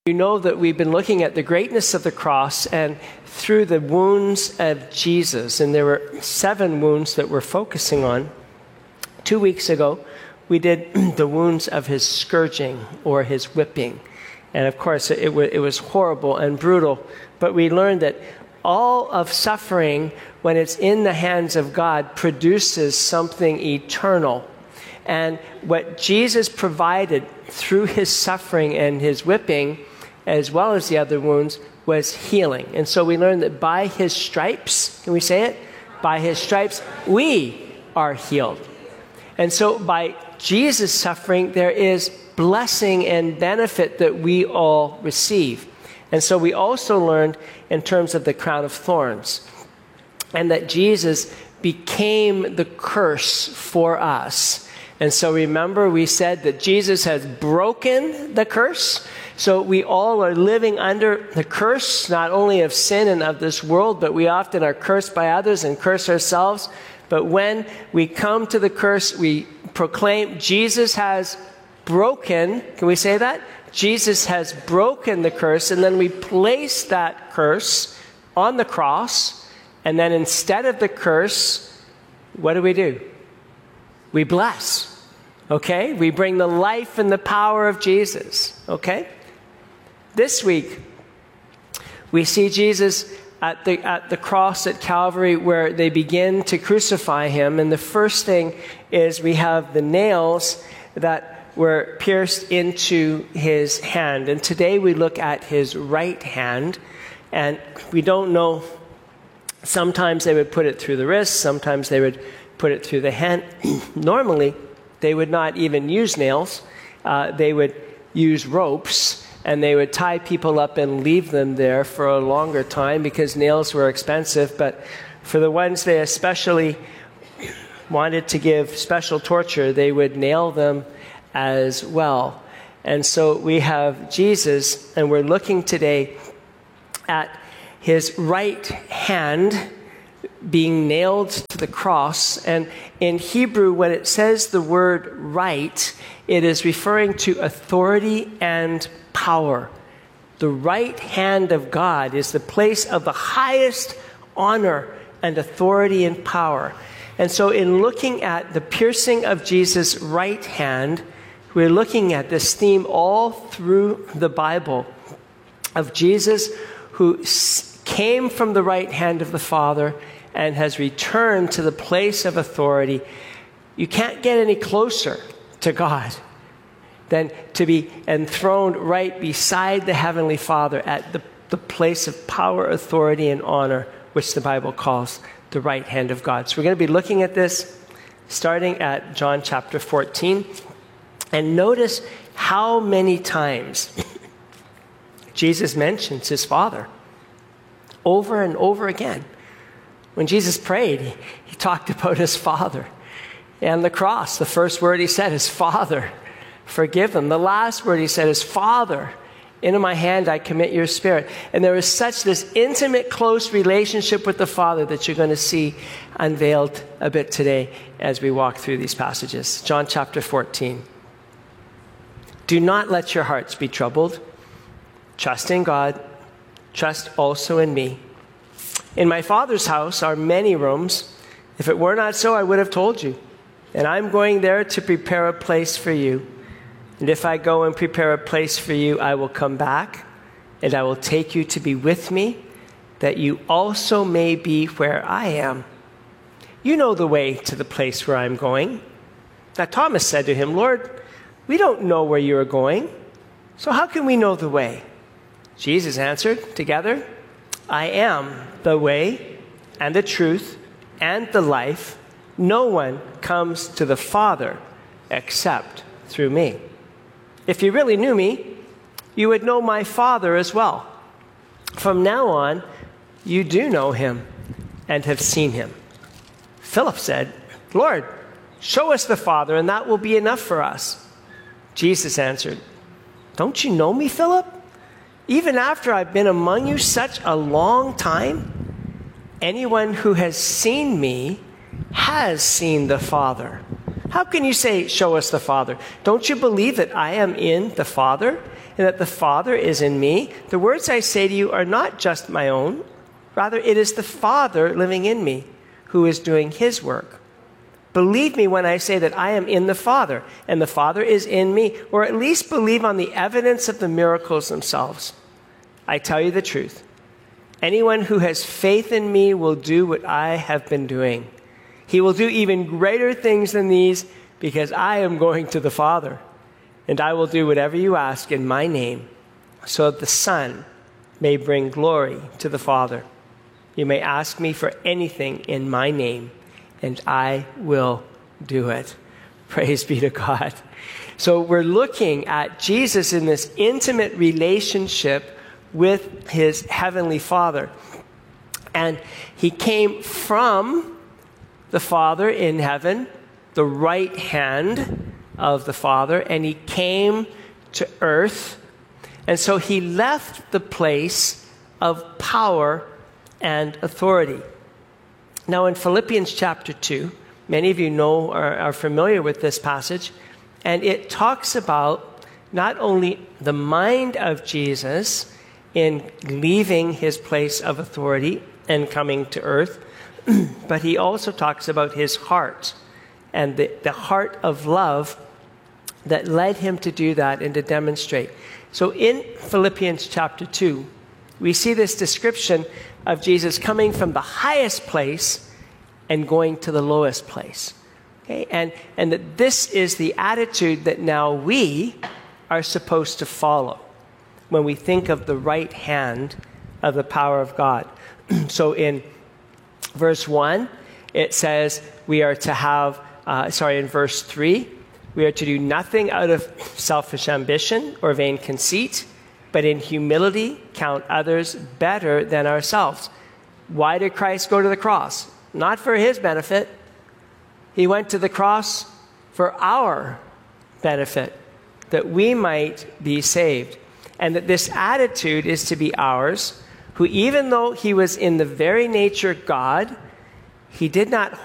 You know that we've been looking at the greatness of the cross and through the wounds of Jesus. And there were 7 wounds that we're focusing on. 2 weeks ago, we did the wounds of his scourging or his whipping. And of course, it was horrible and brutal. But we learned that all of suffering, when it's in the hands of God, produces something eternal. And what Jesus provided through his suffering and his whipping, as well as the other wounds, was healing. And so we learned that by his stripes, can we say it? By his stripes, we are healed. And so by Jesus' suffering, there is blessing and benefit that we all receive. And so we also learned in terms of the crown of thorns, and that Jesus became the curse for us. And so remember, we said that Jesus has broken the curse. So we all are living under the curse, not only of sin and of this world, but we often are cursed by others and curse ourselves. But when we come to the curse, we proclaim Jesus has broken. Can we say that? Jesus has broken the curse, and then we place that curse on the cross, and then instead of the curse, what do? We bless, okay? We bring the life and the power of Jesus, okay? This week, we see Jesus at the cross at Calvary where they begin to crucify him, and the first thing is we have the nails that were pierced into his hand. And today we look at his right hand, and we don't know, sometimes they would put it through the wrist, sometimes they would put it through the hand. Normally, they would not even use nails. They would use ropes, and they would tie people up and leave them there for a longer time because nails were expensive. But for the ones they especially wanted to give special torture, they would nail them as well. And so we have Jesus, and we're looking today at his right hand being nailed to the cross. And in Hebrew, when it says the word right, it is referring to authority and power. The right hand of God is the place of the highest honor and authority and power. And so in looking at the piercing of Jesus' right hand, we're looking at this theme all through the Bible of Jesus who came from the right hand of the Father and has returned to the place of authority. You can't get any closer to God than to be enthroned right beside the Heavenly Father at the place of power, authority, and honor, which the Bible calls the right hand of God. So we're going to be looking at this starting at John chapter 14. And notice how many times Jesus mentions his Father over and over again. When Jesus prayed, he talked about his Father. And the cross, the first word he said is, Father, forgive them. The last word he said is, Father, into my hand I commit your spirit. And there is such this intimate, close relationship with the Father that you're going to see unveiled a bit today as we walk through these passages. John chapter 14. Do not let your hearts be troubled. Trust in God. Trust also in me. In my Father's house are many rooms. If it were not so, I would have told you. And I'm going there to prepare a place for you. And if I go and prepare a place for you, I will come back, and I will take you to be with me, that you also may be where I am. You know the way to the place where I'm going. Now Thomas said to him, Lord, we don't know where you are going, so how can we know the way? Jesus answered, together, I am the way and the truth and the life. No one comes to the Father except through me. If you really knew me, you would know my Father as well. From now on, you do know him and have seen him. Philip said, Lord, show us the Father, and that will be enough for us. Jesus answered, don't you know me, Philip? Even after I've been among you such a long time, anyone who has seen me has seen the Father. How can you say, show us the Father? Don't you believe that I am in the Father and that the Father is in me. The words I say to you are not just my own. Rather, it is the Father living in me who is doing his work. Believe me when I say that I am in the Father, and the Father is in me, or at least believe on the evidence of the miracles themselves. I tell you the truth. Anyone who has faith in me will do what I have been doing. He will do even greater things than these, because I am going to the Father. And I will do whatever you ask in my name, so that the Son may bring glory to the Father. You may ask me for anything in my name, and I will do it. Praise be to God. So we're looking at Jesus in this intimate relationship with his heavenly Father. And he came from the Father in heaven, the right hand of the Father, and he came to earth. And so he left the place of power and authority. Now in Philippians chapter 2, many of you know or are familiar with this passage, and it talks about not only the mind of Jesus in leaving his place of authority and coming to earth, but he also talks about his heart and the heart of love that led him to do that and to demonstrate. So in Philippians chapter 2, we see this description of Jesus coming from the highest place and going to the lowest place. Okay? And that this is the attitude that now we are supposed to follow when we think of the right hand of the power of God. So in verse 1, it says we are to have, in verse 3, we are to do nothing out of selfish ambition or vain conceit, but in humility count others better than ourselves. Why did Christ go to the cross? Not for his benefit. He went to the cross for our benefit, that we might be saved. And that this attitude is to be ours, who even though he was in the very nature God, he did not